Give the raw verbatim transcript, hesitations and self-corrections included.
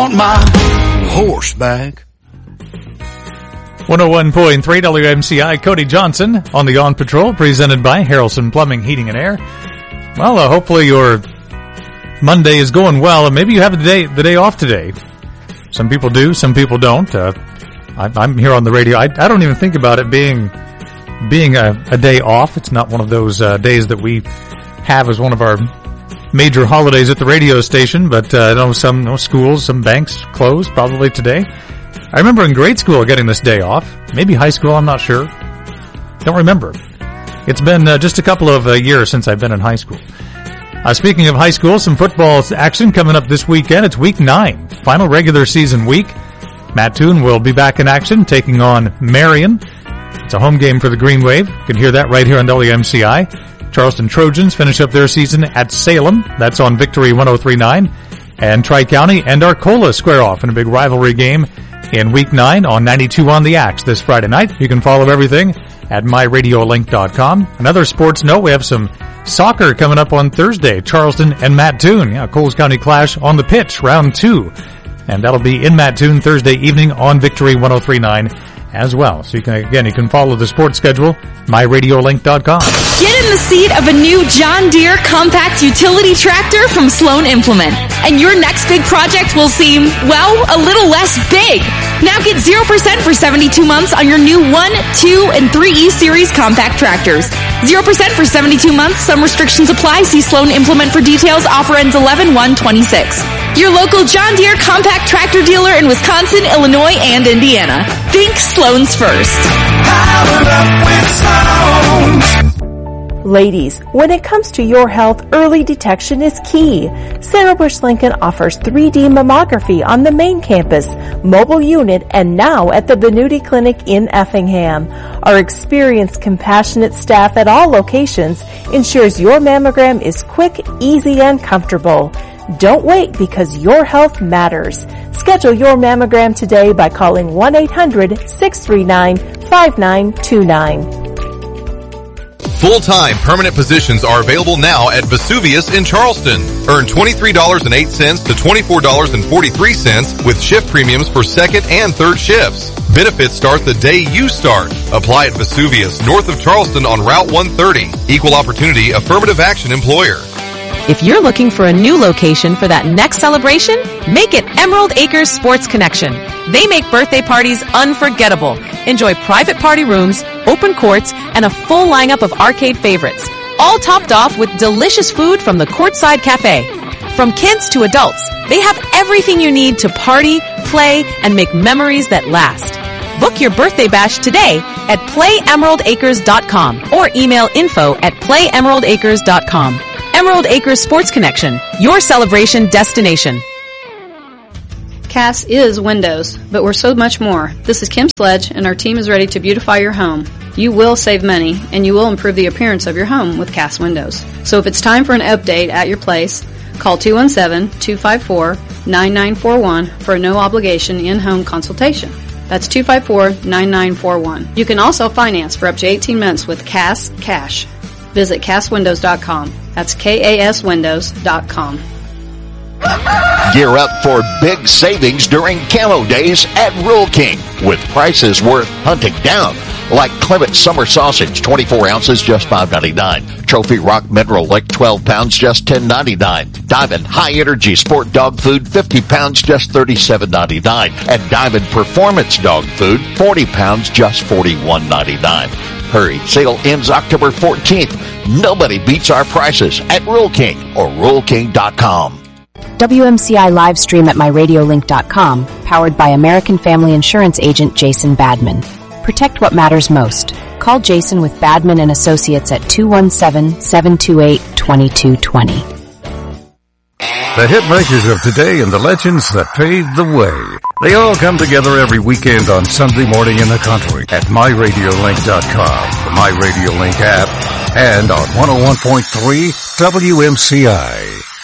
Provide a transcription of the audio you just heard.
want my horse back. one oh one point three W M C I, Cody Johnson on the On Patrol, presented by Harrelson Plumbing, Heating and Air. Well, uh, hopefully your Monday is going well, and maybe you have the day the day off today. Some people do, some people don't. Uh, I, I'm here on the radio. I, I don't even think about it being being a, a day off. It's not one of those uh, days that we have as one of our major holidays at the radio station, but uh, I know some no schools, some banks closed probably today. I remember in grade school getting this day off. Maybe high school, I'm not sure. Don't remember. It's been uh, just a couple of uh, years since I've been in high school. Uh, speaking of high school, some football action coming up this weekend. It's week nine, final regular season week. Mattoon will be back in action, taking on Marion. It's a home game for the Green Wave. You can hear that right here on W M C I. Charleston Trojans finish up their season at Salem. That's on Victory one oh three point nine. And Tri-County and Arcola square off in a big rivalry game in week nine on ninety-two on the Axe this Friday night. You can follow everything at my radio link dot com. Another sports note, we have some soccer coming up on Thursday. Charleston and Mattoon. Yeah, Coles County Clash on the pitch, round two. And that'll be in Mattoon Thursday evening on Victory one oh three point nine as well. So you can, again, you can follow the sports schedule, my radio link dot com. Get in the seat of a new John Deere compact utility tractor from Sloan Implement, and your next big project will seem, well, a little less big. Now get zero percent for seventy-two months on your new one, two, and three E Series compact tractors. zero percent for seventy-two months. Some restrictions apply. See Sloan Implement for details. Offer ends eleven one twenty-six. Your local John Deere compact tractor dealer in Wisconsin, Illinois, and Indiana. Think Sloan's first. Powered up with Sloan. Ladies, when it comes to your health, early detection is key. Sarah Bush Lincoln offers three D mammography on the main campus, mobile unit, and now at the Benuti Clinic in Effingham. Our experienced, compassionate staff at all locations ensures your mammogram is quick, easy, and comfortable. Don't wait, because your health matters. Schedule your mammogram today by calling one eight hundred six three nine five nine two nine. Full-time permanent positions are available now at Vesuvius in Charleston. Earn twenty-three dollars and eight cents to twenty-four dollars and forty-three cents with shift premiums for second and third shifts. Benefits start the day you start. Apply at Vesuvius, north of Charleston on Route one thirty. Equal opportunity affirmative action employer. If you're looking for a new location for that next celebration, make it Emerald Acres Sports Connection. They make birthday parties unforgettable. Enjoy private party rooms, open courts, and a full lineup of arcade favorites, all topped off with delicious food from the Courtside Cafe. From kids to adults, they have everything you need to party, play, and make memories that last. Book your birthday bash today at play emerald acres dot com or email info at play emerald acres dot com. Emerald Acres Sports Connection, your celebration destination. Cass is windows, but we're so much more. This is Kim Sledge, and our team is ready to beautify your home. You will save money, and you will improve the appearance of your home with Cass Windows. So if it's time for an update at your place, call two one seven, two five four, nine nine four one for a no-obligation in-home consultation. That's two five four, nine nine four one. You can also finance for up to eighteen months with Cass Cash. Visit cass windows dot com. That's K A S windows dot com. Gear up for big savings during Camo Days at Rural King with prices worth hunting down. Like Clement Summer Sausage, twenty-four ounces, just five ninety-nine. Trophy Rock Mineral Lick, twelve pounds, just ten ninety-nine. Diamond High Energy Sport Dog Food, fifty pounds, just thirty-seven ninety-nine. And Diamond Performance Dog Food, forty pounds, just forty-one ninety-nine. Hurry, sale ends October fourteenth. Nobody beats our prices at Rural King or rural king dot com. W M C I live stream at my radio link dot com, powered by American Family Insurance agent Jason Badman. Protect what matters most. Call Jason with Badman and Associates at two one seven, seven two eight, two two two zero. The hit makers of today and the legends that paved the way. They all come together every weekend on Sunday morning in the country at my radio link dot com, the My Radio Link app, and on one oh one point three W M C I.